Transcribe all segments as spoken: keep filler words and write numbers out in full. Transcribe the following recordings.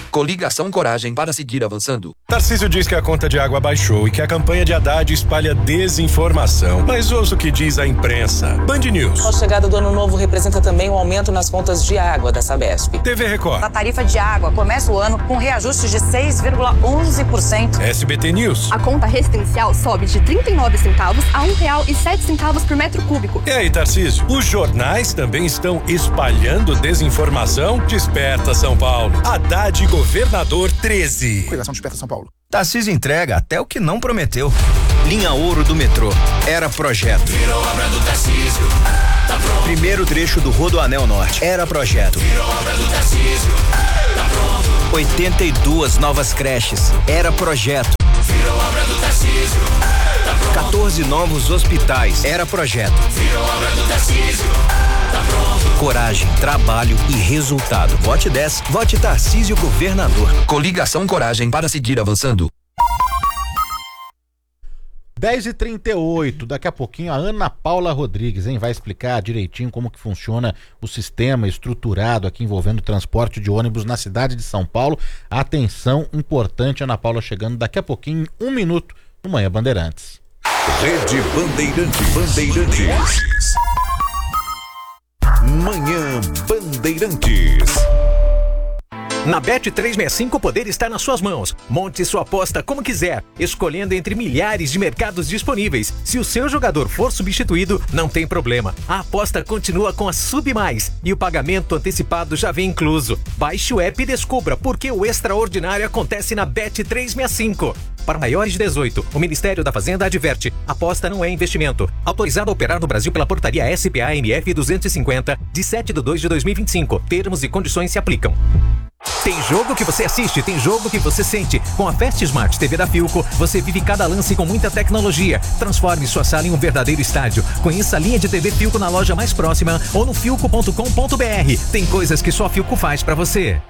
Coligação Coragem para seguir avançando. Tarcísio diz que a conta de água baixou e que a campanha de Haddad espalha desinformação. Mas ouça o que diz a imprensa. Band News. A chegada do ano novo representa também um aumento nas contas de água da Sabesp. T V Record. A tarifa de água começa o ano com reajuste de seis vírgula onze por cento. S B T News. A conta residencial sobe de trinta e nove centavos a um real e sete centavos por metro cúbico. E aí, Tarcísio? Os jornais também estão espalhando desinformação? Desperta, São Paulo. Haddad Governador treze. Coligação Desperta São Paulo. Tarcísio entrega até o que não prometeu. Linha Ouro do metrô. Era projeto. Virou obra do Tarcísio. Tá pronto. Primeiro trecho do Rodoanel Norte. Era projeto. Virou obra do Tarcísio. Tá pronto. oitenta e duas novas creches. Era projeto. Virou obra do Tarcísio. Tá pronto. quatorze novos hospitais. Era projeto. Virou obra do Tarcísio. Tá pronto. Coragem, trabalho e resultado. Vote dez, vote Tarcísio Governador. Coligação Coragem para seguir avançando. dez e trinta e oito, daqui a pouquinho a Ana Paula Rodrigues, hein, vai explicar direitinho como que funciona o sistema estruturado aqui envolvendo o transporte de ônibus na cidade de São Paulo. Atenção, importante, Ana Paula chegando daqui a pouquinho, um minuto, no Manhã Bandeirantes. Rede Bandeirantes. Bandeirantes. Manhã Bandeirantes. Na Bet trezentos e sessenta e cinco o poder está nas suas mãos. Monte sua aposta como quiser, escolhendo entre milhares de mercados disponíveis. Se o seu jogador for substituído, não tem problema. A aposta continua com a Sub Mais e o pagamento antecipado já vem incluso. Baixe o app e descubra por que o extraordinário acontece na Bet trezentos e sessenta e cinco. Para maiores de dezoito, o Ministério da Fazenda adverte: aposta não é investimento. Autorizado a operar no Brasil pela portaria S P A N F duzentos e cinquenta, de sete de dois de dois mil e vinte e cinco. Termos e condições se aplicam. Tem jogo que você assiste, tem jogo que você sente. Com a Fast Smart T V da Philco, você vive cada lance com muita tecnologia. Transforme sua sala em um verdadeiro estádio. Conheça a linha de T V Philco na loja mais próxima ou no philco ponto com ponto b r. Tem coisas que só a Philco faz pra você.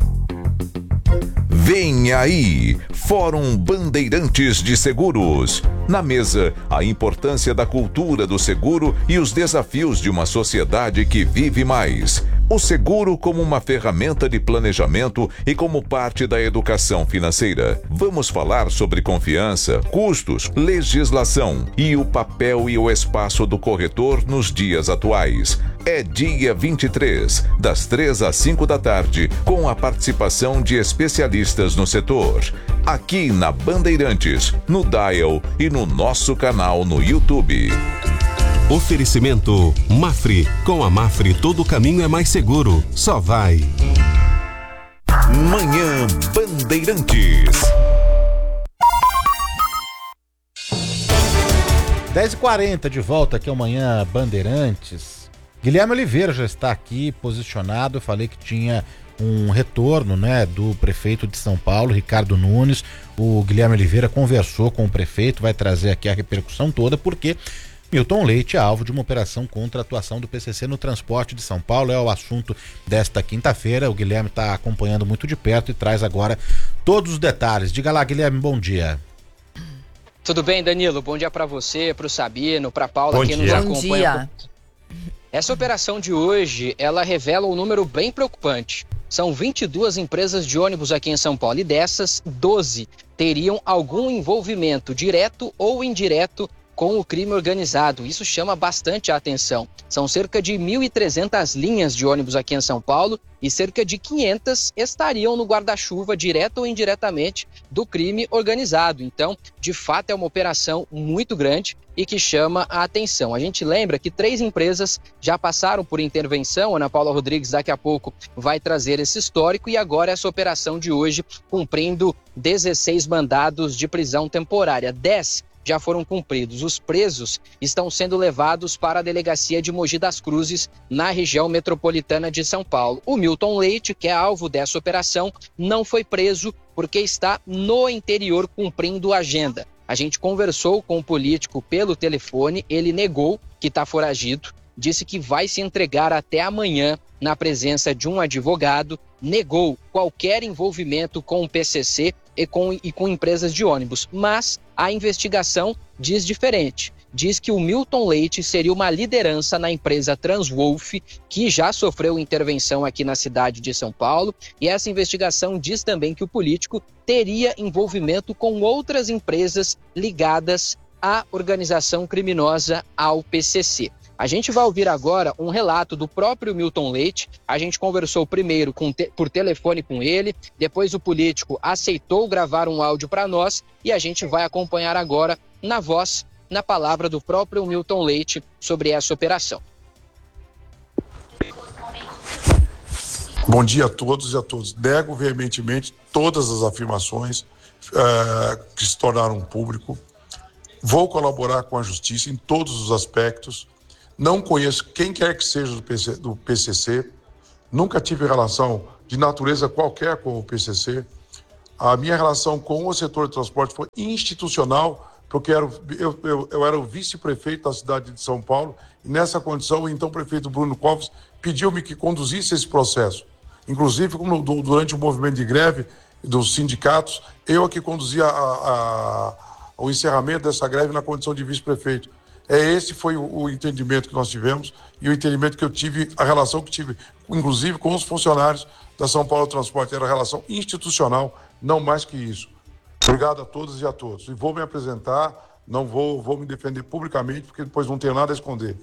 Vem aí, Fórum Bandeirantes de Seguros. Na mesa, a importância da cultura do seguro e os desafios de uma sociedade que vive mais. O seguro como uma ferramenta de planejamento e como parte da educação financeira. Vamos falar sobre confiança, custos, legislação e o papel e o espaço do corretor nos dias atuais. É dia vinte e três, das três às cinco da tarde, com a participação de especialistas no setor. Aqui na Bandeirantes, no Dial e no nosso canal no YouTube. Oferecimento Mafre. Com a Mafre todo caminho é mais seguro. Só vai. Manhã Bandeirantes. dez e quarenta de volta aqui amanhã Bandeirantes. Guilherme Oliveira já está aqui posicionado. Eu falei que tinha um retorno, né, do prefeito de São Paulo, Ricardo Nunes. O Guilherme Oliveira conversou com o prefeito, vai trazer aqui a repercussão toda, porque Milton Leite é alvo de uma operação contra a atuação do P C C no transporte de São Paulo. É o assunto desta quinta-feira. O Guilherme está acompanhando muito de perto e traz agora todos os detalhes. Diga lá, Guilherme, bom dia. Tudo bem, Danilo? Bom dia para você, para o Sabino, para Paula, bom quem dia. nos acompanha. Essa operação de hoje, ela revela um número bem preocupante. São vinte e duas empresas de ônibus aqui em São Paulo e dessas, doze teriam algum envolvimento direto ou indireto com o crime organizado. Isso chama bastante a atenção. São cerca de mil e trezentas linhas de ônibus aqui em São Paulo e cerca de quinhentas estariam no guarda-chuva, direto ou indiretamente, do crime organizado. Então, de fato, é uma operação muito grande e que chama a atenção. A gente lembra que três empresas já passaram por intervenção. Ana Paula Rodrigues daqui a pouco vai trazer esse histórico e agora essa operação de hoje cumprindo dezesseis mandados de prisão temporária. dez já foram cumpridos. Os presos estão sendo levados para a delegacia de Mogi das Cruzes, na região metropolitana de São Paulo. O Milton Leite, que é alvo dessa operação, não foi preso porque está no interior cumprindo agenda. A gente conversou com o político pelo telefone, ele negou que está foragido, disse que vai se entregar até amanhã na presença de um advogado, negou qualquer envolvimento com o P C C e com, e com empresas de ônibus, mas a investigação diz diferente, diz que o Milton Leite seria uma liderança na empresa Transwolf, que já sofreu intervenção aqui na cidade de São Paulo, e essa investigação diz também que o político teria envolvimento com outras empresas ligadas à organização criminosa, ao P C C. A gente vai ouvir agora um relato do próprio Milton Leite. A gente conversou primeiro com te- por telefone com ele, depois o político aceitou gravar um áudio para nós e a gente vai acompanhar agora na voz, na palavra do próprio Milton Leite sobre essa operação. Bom dia a todos e a todos. Nego veementemente todas as afirmações uh, que se tornaram público. Vou colaborar com a justiça em todos os aspectos. Não conheço quem quer que seja do, P C, do P C C, nunca tive relação de natureza qualquer com o P C C. A minha relação com o setor de transporte foi institucional, porque eu, eu, eu, eu era o vice-prefeito da cidade de São Paulo, e nessa condição o então prefeito Bruno Covas pediu-me que conduzisse esse processo. Inclusive, como durante o movimento de greve dos sindicatos, eu aqui conduzia a, a, o encerramento dessa greve na condição de vice-prefeito. É, esse foi o, o entendimento que nós tivemos e o entendimento que eu tive, a relação que tive, inclusive com os funcionários da São Paulo Transporte, era relação institucional, não mais que isso. Obrigado a todas e a todos. E vou me apresentar, não vou, vou me defender publicamente, porque depois não tenho nada a esconder.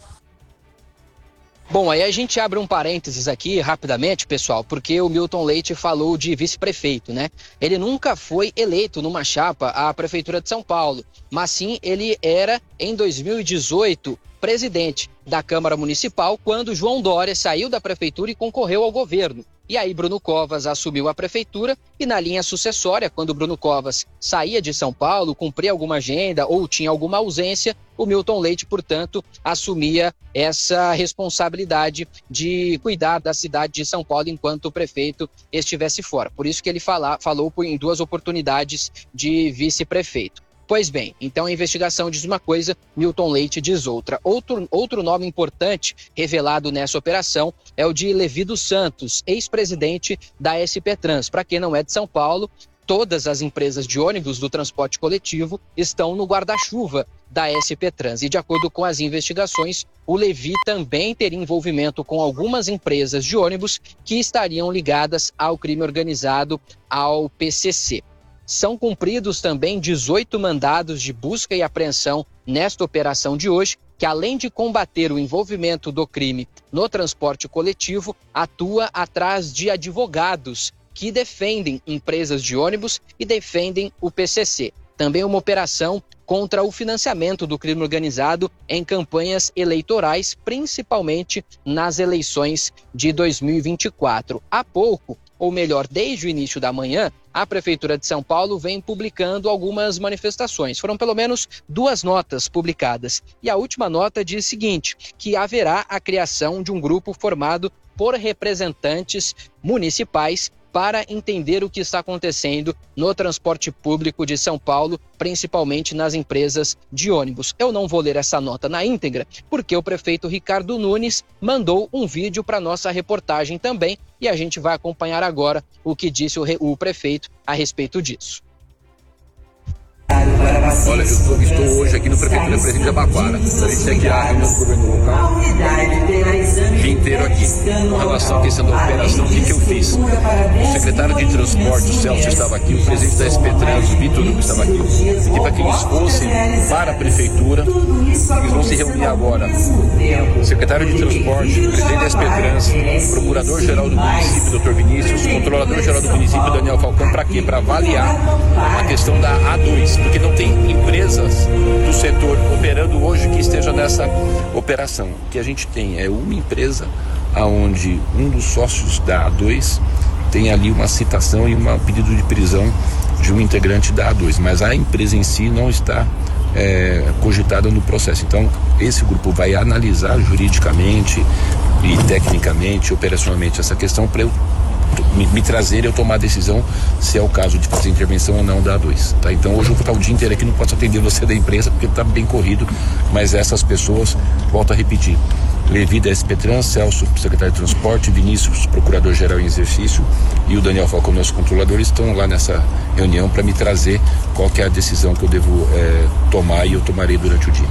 Bom, aí a gente abre um parênteses aqui rapidamente, pessoal, porque o Milton Leite falou de vice-prefeito, né? Ele nunca foi eleito numa chapa à Prefeitura de São Paulo, mas sim ele era, em dois mil e dezoito, presidente da Câmara Municipal, quando João Dória saiu da Prefeitura e concorreu ao governo. E aí Bruno Covas assumiu a prefeitura e na linha sucessória, quando Bruno Covas saía de São Paulo, cumpria alguma agenda ou tinha alguma ausência, o Milton Leite, portanto, assumia essa responsabilidade de cuidar da cidade de São Paulo enquanto o prefeito estivesse fora. Por isso que ele fala, falou em duas oportunidades de vice-prefeito. Pois bem, então a investigação diz uma coisa, Milton Leite diz outra. Outro, outro nome importante revelado nessa operação é o de Levi dos Santos, ex-presidente da S P Trans. Para quem não é de São Paulo, todas as empresas de ônibus do transporte coletivo estão no guarda-chuva da S P Trans. E de acordo com as investigações, o Levi também teria envolvimento com algumas empresas de ônibus que estariam ligadas ao crime organizado, ao P C C. São cumpridos também dezoito mandados de busca e apreensão nesta operação de hoje, que além de combater o envolvimento do crime no transporte coletivo, atua atrás de advogados que defendem empresas de ônibus e defendem o P C C. Também uma operação contra o financiamento do crime organizado em campanhas eleitorais, principalmente nas eleições de dois mil e vinte e quatro. Há pouco, ou melhor, desde o início da manhã, a Prefeitura de São Paulo vem publicando algumas manifestações. Foram pelo menos duas notas publicadas. E a última nota diz o seguinte, que haverá a criação de um grupo formado por representantes municipais para entender o que está acontecendo no transporte público de São Paulo, principalmente nas empresas de ônibus. Eu não vou ler essa nota na íntegra, porque o prefeito Ricardo Nunes mandou um vídeo para nossa reportagem também, e a gente vai acompanhar agora o que disse o, re... o prefeito a respeito disso. Olha, eu estou, estou hoje aqui no Prefeitura Presidente de Abaquara. A gente tem aqui a reunião do governo local. O dia inteiro aqui. Com relação à questão da operação, o que, que eu fiz? O secretário de Transporte, o Celso, estava aqui. O presidente da S P Trans, o Vitor Hugo, estava aqui. E para que eles fossem para a Prefeitura, eles vão se reunir agora. O secretário de Transporte, o presidente da S P Trans, o procurador-geral do município, doutor Vinícius, o controlador-geral do município, Daniel Falcão, para quê? Para avaliar a questão da A dois. Porque não tem empresas do setor operando hoje que esteja nessa operação. O que a gente tem é uma empresa onde um dos sócios da A dois tem ali uma citação e um pedido de prisão de um integrante da A dois, mas a empresa em si não está é, cogitada no processo. Então, esse grupo vai analisar juridicamente e tecnicamente, operacionalmente essa questão para eu Me, me trazer e eu tomar a decisão se é o caso de fazer intervenção ou não da A dois, tá? Então hoje eu vou estar o dia inteiro aqui, não posso atender você da imprensa porque está bem corrido, mas essas pessoas, volto a repetir, Levi da S P Trans, Celso, secretário de Transporte, Vinícius, procurador-geral em exercício, e o Daniel Falcão, nosso controlador, estão lá nessa reunião para me trazer qual que é a decisão que eu devo é, tomar e eu tomarei durante o dia.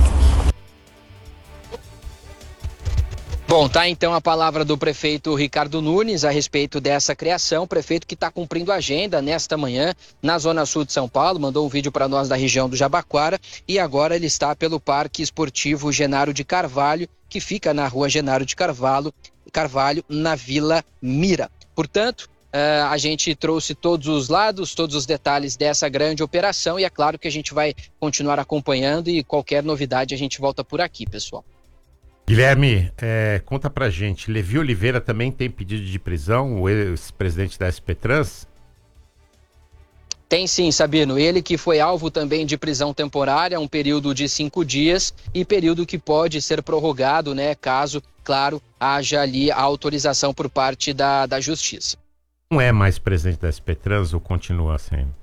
Bom, tá então a palavra do prefeito Ricardo Nunes a respeito dessa criação. Prefeito que está cumprindo a agenda nesta manhã na Zona Sul de São Paulo, mandou um vídeo para nós da região do Jabaquara e agora ele está pelo Parque Esportivo Genaro de Carvalho, que fica na rua Genaro de Carvalho, Carvalho na Vila Mira. Portanto, uh, a gente trouxe todos os lados, todos os detalhes dessa grande operação e é claro que a gente vai continuar acompanhando e qualquer novidade a gente volta por aqui, pessoal. Guilherme, é, conta pra gente, Levi Oliveira também tem pedido de prisão, o ex-presidente da S P Trans? Tem sim, Sabino. Ele que foi alvo também de prisão temporária, um período de cinco dias e período que pode ser prorrogado, né, caso, claro, haja ali a autorização por parte da, da Justiça. Não é mais presidente da S P Trans ou continua sendo?